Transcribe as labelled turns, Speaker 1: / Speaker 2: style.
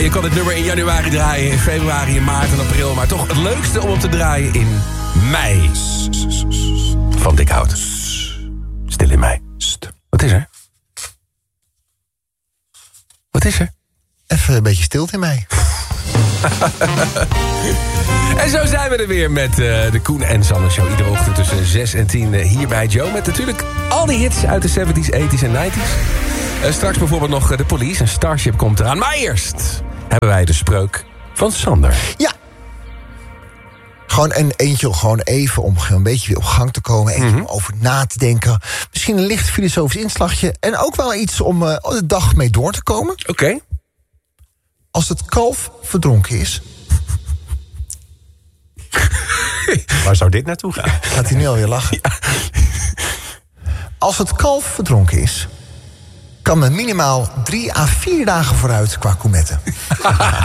Speaker 1: je kan het nummer in januari draaien, in februari, in maart en april. Maar toch het leukste om op te draaien in mei. Van Dick Hout. Stil in mei. Wat is er? Wat is er?
Speaker 2: Even een beetje stilte in mij.
Speaker 1: En zo zijn we er weer met de Koen en Sanne Show. Iedere ochtend tussen 6 en 10 hier bij Joe. Met natuurlijk al die hits uit de 70s, 80s en 90s. Straks bijvoorbeeld nog de Police en Starship komt eraan. Maar eerst hebben wij de spreuk van Sander.
Speaker 2: Ja. Gewoon gewoon even om een beetje weer op gang te komen. Eentje om over na te denken. Misschien een licht filosofisch inslagje. En ook wel iets om de dag mee door te komen.
Speaker 1: Oké.
Speaker 2: Als het kalf verdronken is...
Speaker 3: Waar zou dit naartoe gaan?
Speaker 2: Gaat hij nu alweer lachen? Ja. Als het kalf verdronken is... kan men minimaal 3 à 4 dagen vooruit qua coumetten.